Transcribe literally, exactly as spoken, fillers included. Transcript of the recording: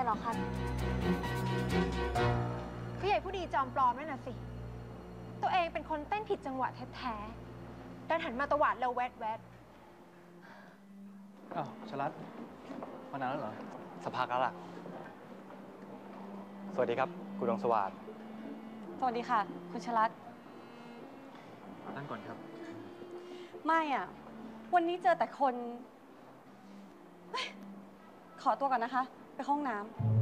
หรอคะก็ใหญ่ผู้ดีจอมปลอมนั่นน่ะสิตัวเองเป็นคนเต้นผิดจังหวะแท้ๆดันหันมาตวาดเราแวดแวดอ้าวชลัดมานานแล้วเหรอสักพักแล้วล่ะสวัสดีครับคุณดวงสวัสดิ์สวัสดีค่ะคุณชลัดนั่งก่อนครับไม่อ่ะวันนี้เจอแต่คนขอตัวก่อนนะคะไปเข้าห้องน้ำ